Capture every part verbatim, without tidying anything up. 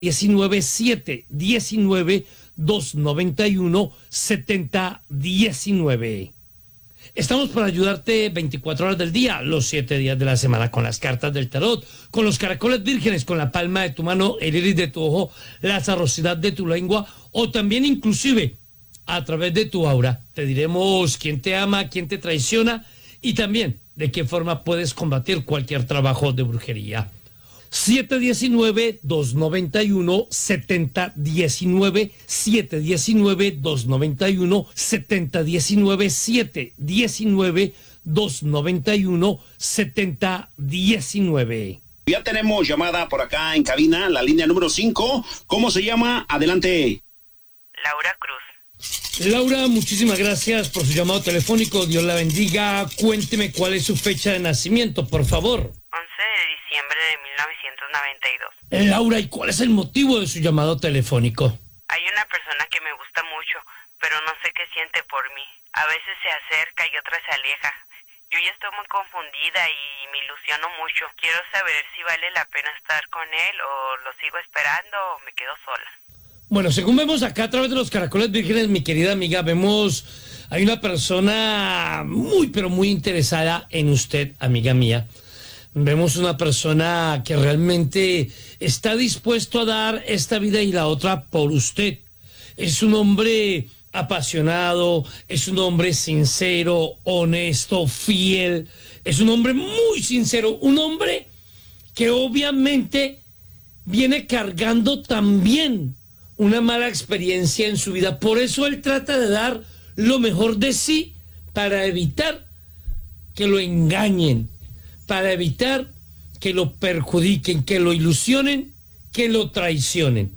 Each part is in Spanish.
diecinueve siete diecinueve dos noventa y uno setenta diecinueve. Estamos para ayudarte veinticuatro horas del día, los siete días de la semana, con las cartas del tarot, con los caracoles vírgenes, con la palma de tu mano, el iris de tu ojo, la sarosidad de tu lengua, o también inclusive a través de tu aura. Te diremos quién te ama, quién te traiciona y también de qué forma puedes combatir cualquier trabajo de brujería. siete diecinueve dos noventa y uno setenta diecinueve, siete diecinueve dos noventa y uno setenta diecinueve, siete diecinueve dos noventa y uno setenta diecinueve. Ya tenemos llamada por acá en cabina, la línea número cinco. ¿Cómo se llama? Adelante. Laura Cruz. Laura, muchísimas gracias por su llamado telefónico. Dios la bendiga. Cuénteme cuál es su fecha de nacimiento, por favor. once de diciembre de mil novecientos noventa y dos. Laura, ¿y cuál es el motivo de su llamado telefónico? Hay una persona que me gusta mucho, pero no sé qué siente por mí. A veces se acerca y otra se aleja. Yo ya estoy muy confundida y me ilusiono mucho. Quiero saber si vale la pena estar con él o lo sigo esperando o me quedo sola. Bueno, según vemos acá a través de los caracoles vírgenes, mi querida amiga, vemos, hay una persona muy, pero muy interesada en usted, amiga mía. Vemos una persona que realmente está dispuesto a dar esta vida y la otra por usted. Es un hombre apasionado, es un hombre sincero, honesto, fiel. Es un hombre muy sincero, un hombre que obviamente viene cargando también una mala experiencia en su vida. Por eso él trata de dar lo mejor de sí para evitar que lo engañen, para evitar que lo perjudiquen, que lo ilusionen, que lo traicionen.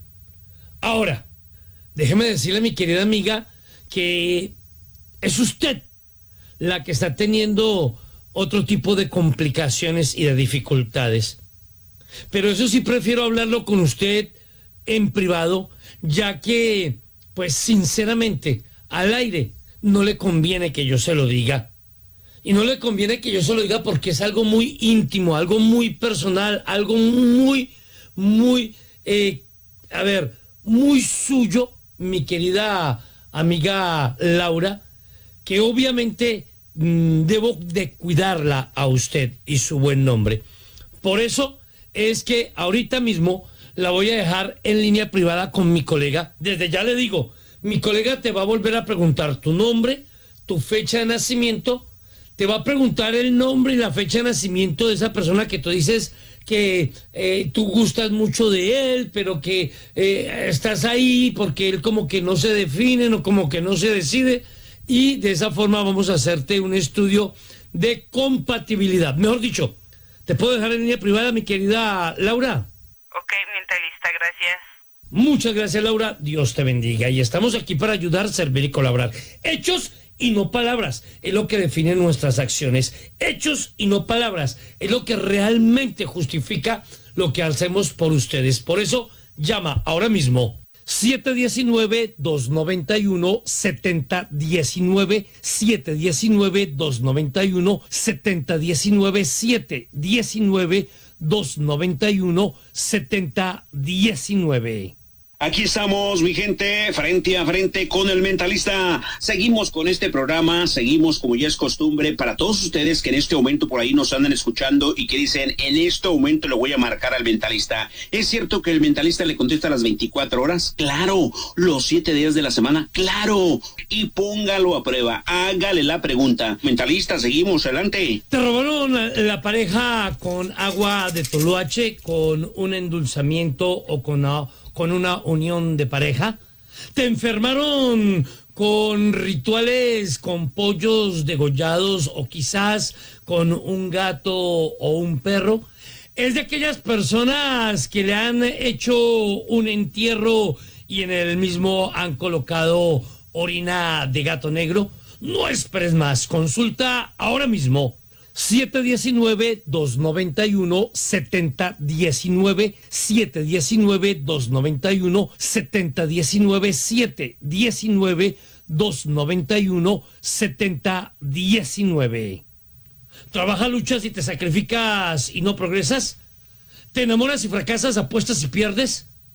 Ahora, déjeme decirle, mi querida amiga, que es usted la que está teniendo otro tipo de complicaciones y de dificultades. Pero eso sí, prefiero hablarlo con usted en privado, ya que, pues sinceramente, al aire no le conviene que yo se lo diga. Y no le conviene que yo se lo diga porque es algo muy íntimo, algo muy personal, algo muy, muy, eh, a ver, muy suyo, mi querida amiga Laura, que obviamente mmm, debo de cuidarla a usted y su buen nombre. Por eso es que ahorita mismo la voy a dejar en línea privada con mi colega. Desde ya le digo, mi colega te va a volver a preguntar tu nombre, tu fecha de nacimiento, te va a preguntar el nombre y la fecha de nacimiento de esa persona que tú dices que eh, tú gustas mucho de él, pero que eh, estás ahí porque él como que no se define o como que no se decide, y de esa forma vamos a hacerte un estudio de compatibilidad. Mejor dicho, ¿te puedo dejar en línea privada, mi querida Laura? Ok, mentalista, gracias. Muchas gracias, Laura. Dios te bendiga. Y estamos aquí para ayudar, servir y colaborar. Hechos y no palabras es lo que define nuestras acciones. Hechos y no palabras es lo que realmente justifica lo que hacemos por ustedes. Por eso, llama ahora mismo. siete diecinueve dos noventa y uno setenta diecinueve, siete diecinueve dos noventa y uno setenta diecinueve, siete diecinueve dos noventa y uno setenta diecinueve. Aquí estamos, mi gente, frente a frente con el mentalista. Seguimos con este programa, seguimos como ya es costumbre para todos ustedes que en este momento por ahí nos andan escuchando y que dicen, en este momento le voy a marcar al mentalista. ¿Es cierto que el mentalista le contesta a las veinticuatro horas? Claro. ¿Los siete días de la semana? Claro. Y póngalo a prueba, hágale la pregunta. Mentalista, seguimos, adelante. Te robaron la, la pareja con agua de toloache, con un endulzamiento o con... Uh, con una unión de pareja. Te enfermaron con rituales, con pollos degollados o quizás con un gato o un perro. Es de aquellas personas que le han hecho un entierro y en el mismo han colocado orina de gato negro. No esperes más, consulta ahora mismo. siete diecinueve dos noventa y uno setenta diecinueve, siete diecinueve dos noventa y uno setenta diecinueve, siete diecinueve dos noventa y uno setenta diecinueve. ¿Trabajas, luchas y te sacrificas y no progresas? ¿Te enamoras y fracasas, apuestas y pierdes?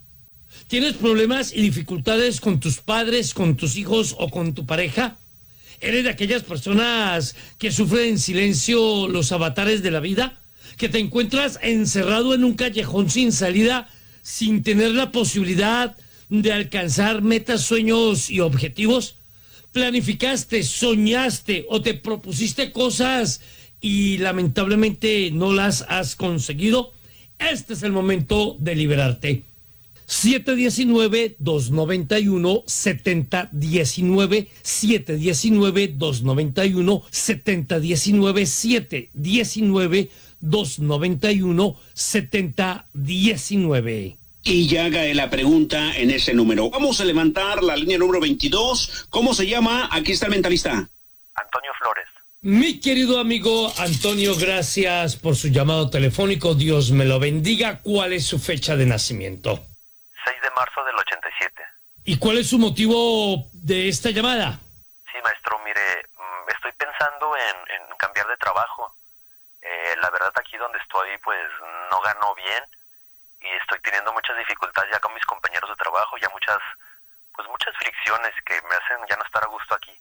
¿Tienes problemas y dificultades con tus padres, con tus hijos o con tu pareja? ¿Eres de aquellas personas que sufren en silencio los avatares de la vida? ¿Que te encuentras encerrado en un callejón sin salida, sin tener la posibilidad de alcanzar metas, sueños y objetivos? ¿Planificaste, soñaste o te propusiste cosas y lamentablemente no las has conseguido? Este es el momento de liberarte. siete uno nueve, dos nueve uno, siete cero uno nueve, siete uno nueve, dos nueve uno, siete cero uno nueve, siete uno nueve, dos nueve uno, siete cero uno nueve. Y ya haga la pregunta en ese número. Vamos a levantar la línea número veintidós. ¿Cómo se llama? Aquí está el mentalista. Antonio Flores. Mi querido amigo Antonio, gracias por su llamado telefónico. Dios me lo bendiga. ¿Cuál es su fecha de nacimiento? seis de marzo del ochenta y siete. ¿Y cuál es su motivo de esta llamada? Sí, maestro, mire, estoy pensando en, en cambiar de trabajo. Eh, la verdad, aquí donde estoy, pues, no gano bien y estoy teniendo muchas dificultades ya con mis compañeros de trabajo, ya muchas, pues, muchas fricciones que me hacen ya no estar a gusto aquí.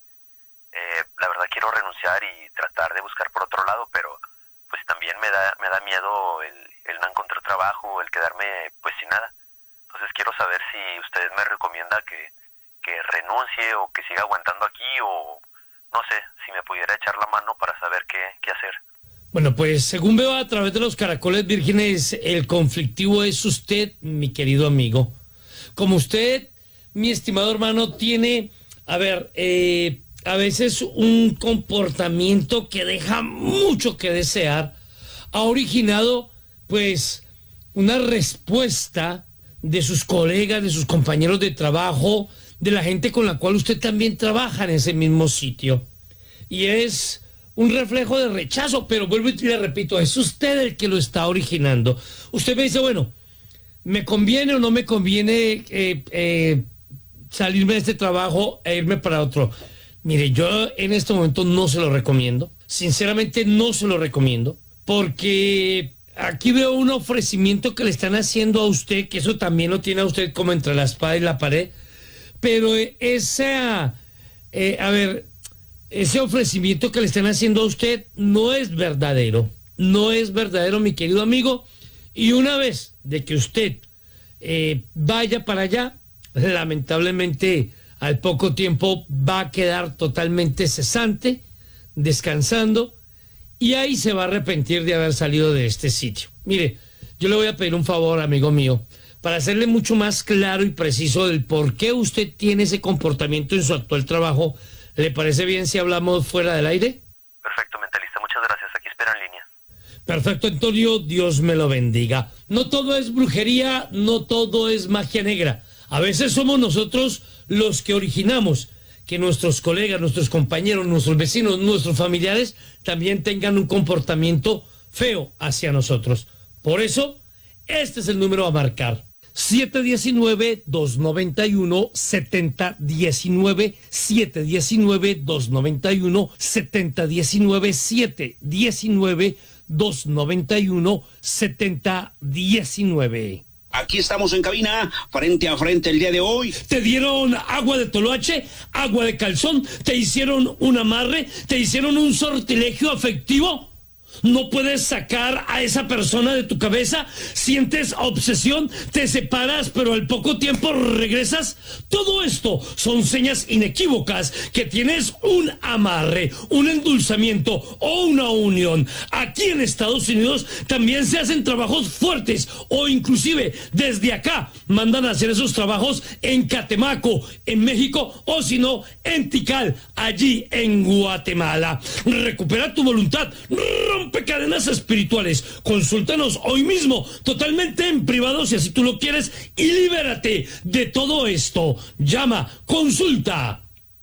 Eh, la verdad, quiero renunciar y tratar de buscar por otro lado, pero, pues, también me da, me da miedo el, el no encontrar trabajo, el quedarme, pues, sin nada. Entonces quiero saber si usted me recomienda que, que renuncie o que siga aguantando aquí o no sé, si me pudiera echar la mano para saber qué, qué hacer. Bueno, pues según veo a través de los caracoles vírgenes, el conflictivo es usted, mi querido amigo. Como usted, mi estimado hermano, tiene, a ver, eh, a veces un comportamiento que deja mucho que desear, ha originado pues una respuesta de sus colegas, de sus compañeros de trabajo, de la gente con la cual usted también trabaja en ese mismo sitio. Y es un reflejo de rechazo, pero vuelvo y le repito, es usted el que lo está originando. Usted me dice, bueno, ¿me conviene o no me conviene eh, eh, salirme de este trabajo e irme para otro? Mire, yo en este momento no se lo recomiendo. Sinceramente no se lo recomiendo, porque aquí veo un ofrecimiento que le están haciendo a usted, que eso también lo tiene a usted como entre la espada y la pared, pero esa, eh, a ver, ese ofrecimiento que le están haciendo a usted no es verdadero, no es verdadero, mi querido amigo, y una vez de que usted eh, vaya para allá, lamentablemente al poco tiempo va a quedar totalmente cesante, descansando, y ahí se va a arrepentir de haber salido de este sitio. Mire, yo le voy a pedir un favor, amigo mío, para hacerle mucho más claro y preciso del por qué usted tiene ese comportamiento en su actual trabajo. ¿Le parece bien si hablamos fuera del aire? Perfecto, mentalista, muchas gracias. Aquí espero en línea. Perfecto, Antonio, Dios me lo bendiga. No todo es brujería, no todo es magia negra. A veces somos nosotros los que originamos que nuestros colegas, nuestros compañeros, nuestros vecinos, nuestros familiares también tengan un comportamiento feo hacia nosotros. Por eso, este es el número a marcar. siete uno nueve, dos nueve uno, siete cero uno nueve, siete uno nueve, dos nueve uno, siete cero uno nueve, siete uno nueve, dos nueve uno, siete cero uno nueve. Aquí estamos en cabina, frente a frente el día de hoy. ¿Te dieron agua de toloache, agua de calzón? ¿Te hicieron un amarre? ¿Te hicieron un sortilegio afectivo? ¿No puedes sacar a esa persona de tu cabeza? ¿Sientes obsesión? ¿Te separas pero al poco tiempo regresas? Todo esto son señas inequívocas que tienes un amarre, un endulzamiento o una unión. Aquí en Estados Unidos también se hacen trabajos fuertes o inclusive desde acá mandan a hacer esos trabajos en Catemaco, en México, o si no, en Tikal, allí en Guatemala. Recupera tu voluntad, rompe cadenas espirituales. Consúltanos hoy mismo, totalmente en privado, si así tú lo quieres, y libérate de todo esto. Llama, consulta.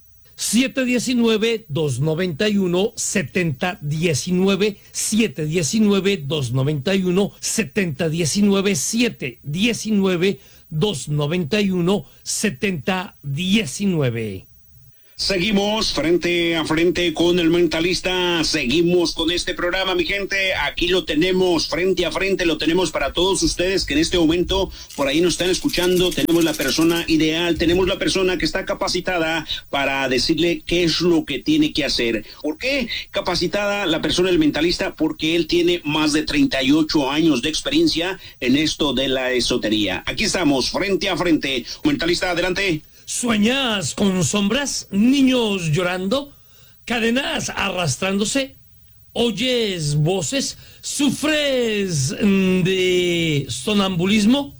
siete uno nueve, dos nueve uno, siete cero uno nueve, siete uno nueve, dos nueve uno, siete cero uno nueve, siete uno nueve, dos nueve uno, siete cero uno nueve. Seguimos frente a frente con el mentalista, seguimos con este programa, mi gente, aquí lo tenemos frente a frente, lo tenemos para todos ustedes que en este momento por ahí nos están escuchando, tenemos la persona ideal, tenemos la persona que está capacitada para decirle qué es lo que tiene que hacer. ¿Por qué capacitada la persona del mentalista? Porque él tiene más de treinta y ocho años de experiencia en esto de la esotería. Aquí estamos, frente a frente. Mentalista, adelante. ¿Sueñas con sombras, niños llorando, cadenas arrastrándose? ¿Oyes voces? ¿Sufres de sonambulismo?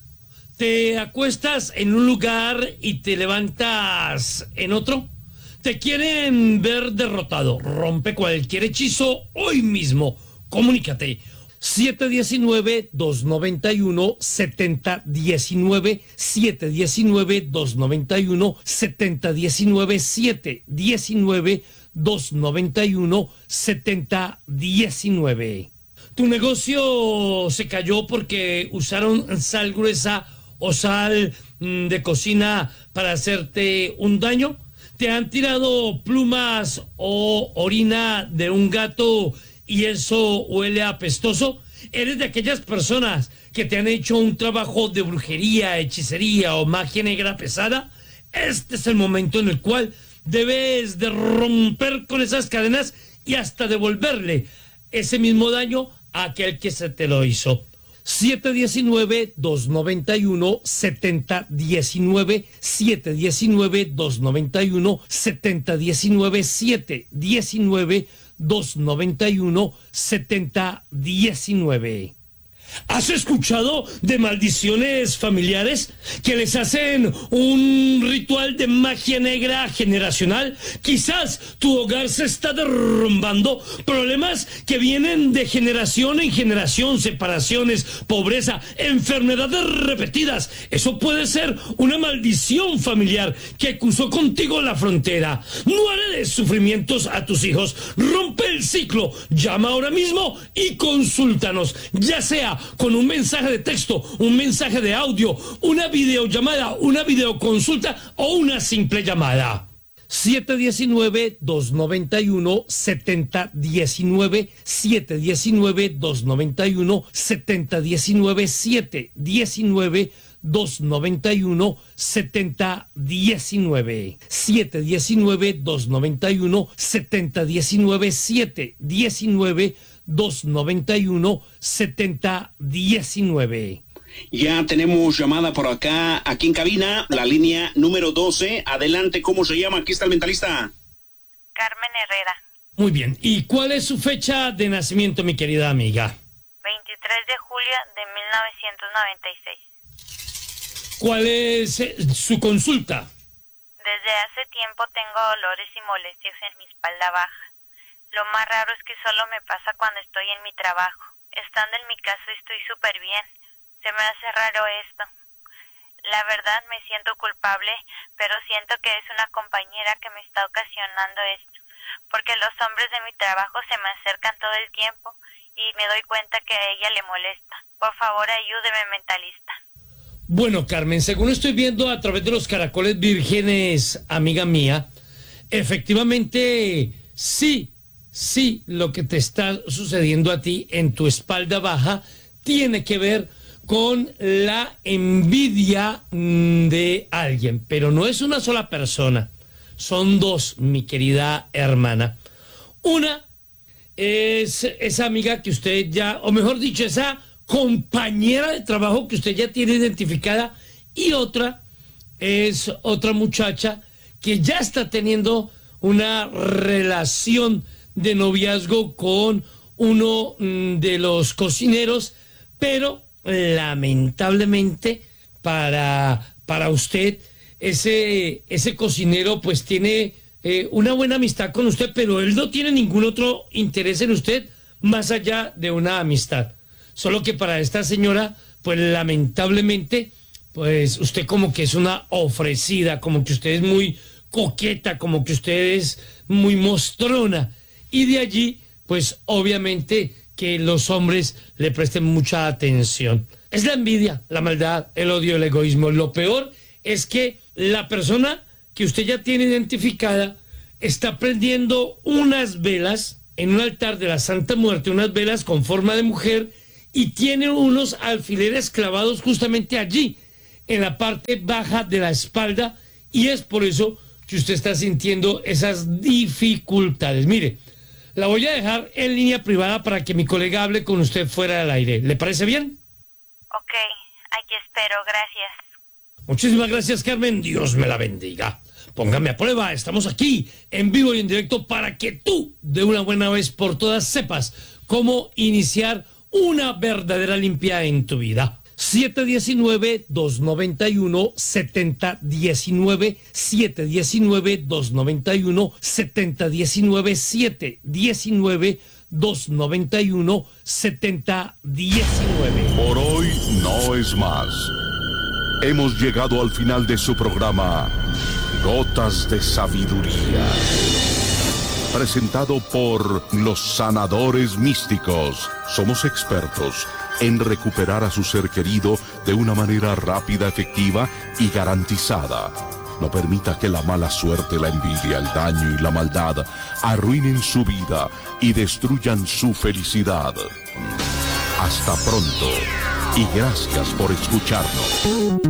¿Te acuestas en un lugar y te levantas en otro? ¿Te quieren ver derrotado? Rompe cualquier hechizo hoy mismo. Comunícate. siete uno nueve, dos nueve uno, siete cero uno nueve, siete uno nueve, dos nueve uno, siete cero uno nueve, siete uno nueve, dos nueve uno, siete cero uno nueve. Tu negocio se cayó porque usaron sal gruesa o sal de cocina para hacerte un daño. Te han tirado plumas o orina de un gato y eso huele apestoso. Eres de aquellas personas que te han hecho un trabajo de brujería, hechicería o magia negra pesada. Este es el momento en el cual debes de romper con esas cadenas y hasta devolverle ese mismo daño a aquel que se te lo hizo. siete uno nueve, dos nueve uno, siete cero uno nueve, siete uno nueve, dos nueve uno, siete cero uno nueve, siete uno nueve, dos nueve uno, siete cero uno nueve. ¿Has escuchado de maldiciones familiares que les hacen un ritual de magia negra generacional? Quizás tu hogar se está derrumbando, problemas que vienen de generación en generación, separaciones, pobreza, enfermedades repetidas. Eso puede ser una maldición familiar que cruzó contigo la frontera. No heredes sufrimientos a tus hijos. Rompe el ciclo. Llama ahora mismo y consúltanos, ya sea con un mensaje de texto, un mensaje de audio, una videollamada, una videoconsulta o una simple llamada. siete uno nueve, dos nueve uno, siete cero uno nueve, siete uno nueve, dos nueve uno, siete cero uno nueve, siete uno nueve, dos nueve uno, siete cero uno nueve, siete uno nueve, dos nueve uno, siete cero uno nueve, siete uno nueve, dos nueve uno, siete cero uno nueve. Ya tenemos llamada por acá, aquí en cabina, la línea número doce. Adelante, ¿cómo se llama? Aquí está el mentalista. Carmen Herrera. Muy bien. ¿Y cuál es su fecha de nacimiento, mi querida amiga? veintitrés de julio de mil novecientos noventa y seis. ¿Cuál es eh, su consulta? Desde hace tiempo tengo dolores y molestias en mi espalda baja. Lo más raro es que solo me pasa cuando estoy en mi trabajo. Estando en mi casa estoy súper bien. Se me hace raro esto. La verdad me siento culpable, pero siento que es una compañera que me está ocasionando esto, porque los hombres de mi trabajo se me acercan todo el tiempo y me doy cuenta que a ella le molesta. Por favor, ayúdeme, mentalista. Bueno, Carmen, según estoy viendo a través de los caracoles vírgenes, amiga mía, efectivamente, sí, sí, lo que te está sucediendo a ti en tu espalda baja tiene que ver con la envidia de alguien, pero no es una sola persona, son dos, mi querida hermana. Una es esa amiga que usted ya, o mejor dicho, esa compañera de trabajo que usted ya tiene identificada, y otra es otra muchacha que ya está teniendo una relación de noviazgo con uno de los cocineros, pero lamentablemente para, para usted, ese, ese cocinero pues tiene eh, una buena amistad con usted, pero él no tiene ningún otro interés en usted más allá de una amistad. Solo que para esta señora, pues lamentablemente, pues usted como que es una ofrecida, como que usted es muy coqueta, como que usted es muy mostrona. Y de allí, pues obviamente que los hombres le presten mucha atención. Es la envidia, la maldad, el odio, el egoísmo. Lo peor es que la persona que usted ya tiene identificada, está prendiendo unas velas en un altar de la Santa Muerte, unas velas con forma de mujer, y tiene unos alfileres clavados justamente allí, en la parte baja de la espalda, y es por eso que usted está sintiendo esas dificultades. Mire, la voy a dejar en línea privada para que mi colega hable con usted fuera del aire. ¿Le parece bien? Ok, aquí espero, gracias. Muchísimas gracias, Carmen. Dios me la bendiga. Póngame a prueba, estamos aquí en vivo y en directo para que tú de una buena vez por todas sepas cómo iniciar una verdadera limpieza en tu vida. siete uno nueve, dos nueve uno, siete cero uno nueve, siete uno nueve, dos nueve uno, siete cero uno nueve, siete uno nueve, dos nueve uno, siete cero uno nueve. Por hoy no es más. Hemos llegado al final de su programa Gotas de Sabiduría, presentado por los sanadores místicos. Somos expertos en recuperar a su ser querido de una manera rápida, efectiva y garantizada. No permita que la mala suerte, la envidia, el daño y la maldad arruinen su vida y destruyan su felicidad. Hasta pronto y gracias por escucharnos.